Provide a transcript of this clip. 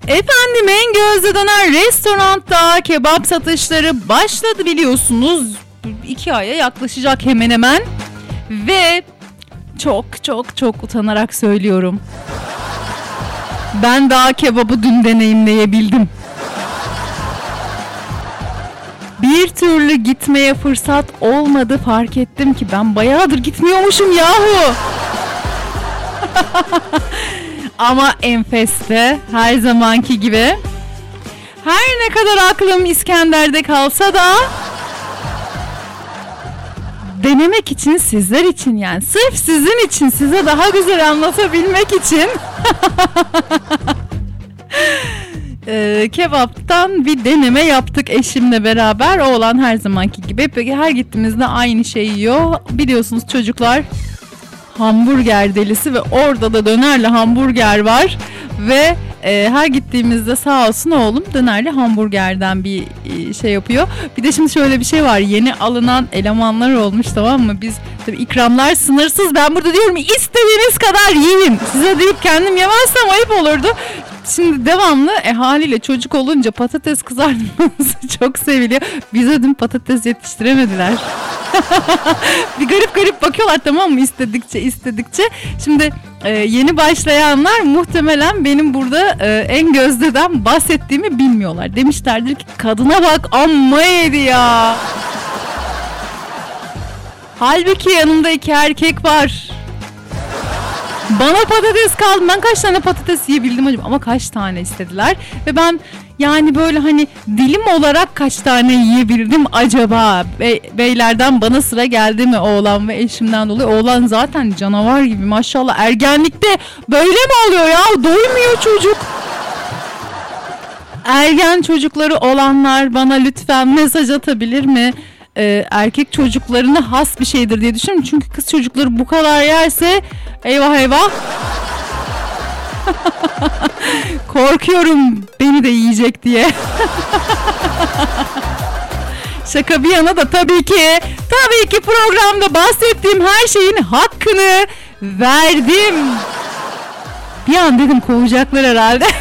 Efendim, en gözde döner restoranda kebap satışları başladı biliyorsunuz. 2 aya yaklaşacak hemen hemen. Ve çok utanarak söylüyorum. Ben daha kebabı dün deneyimleyebildim. Bir türlü gitmeye fırsat olmadı, fark ettim ki ben bayağıdır gitmiyormuşum yahu. Ama enfeste her zamanki gibi. Her ne kadar aklım İskender'de kalsa da denemek için, sizler için, yani sırf sizin için, size daha güzel anlatabilmek için kebaptan bir deneme yaptık eşimle beraber. Oğlan her zamanki gibi her gittiğimizde aynı şeyi yiyor. Biliyorsunuz çocuklar hamburger delisi ve orada da dönerli hamburger var ve her gittiğimizde sağ olsun oğlum dönerli hamburgerden bir şey yapıyor. Bir de şimdi şöyle bir şey var, yeni alınan elemanlar olmuş, tamam mı? Biz tabii ikramlar sınırsız, ben burada diyorum istediğiniz kadar yiyin, size deyip kendim yemezsem ayıp olurdu. Şimdi devamlı haliyle çocuk olunca patates kızartması çok seviliyor. Bize dün patates yetiştiremediler. Bir garip bakıyorlar, tamam mı, istedikçe. Şimdi yeni başlayanlar muhtemelen benim burada en gözdeden bahsettiğimi bilmiyorlar. Demişlerdir ki kadına bak amma yedi ya. Halbuki yanımda 2 erkek var. Bana patates kaldı. Ben kaç tane patates yiyebildim acaba? Ama kaç tane istediler? Ve ben yani böyle hani dilim olarak kaç tane yiyebildim acaba? Beylerden bana sıra geldi mi, oğlan ve eşimden dolayı? Oğlan zaten canavar gibi maşallah, ergenlikte böyle mi oluyor ya? Doymuyor çocuk. Ergen çocukları olanlar bana lütfen mesaj atabilir mi? Erkek çocuklarına has bir şeydir diye düşünüyorum. Çünkü kız çocukları bu kadar yerse eyvah. Korkuyorum beni de yiyecek diye. Şaka bir yana da tabii ki programda bahsettiğim her şeyin hakkını verdim. Bir an dedim kovacaklar herhalde.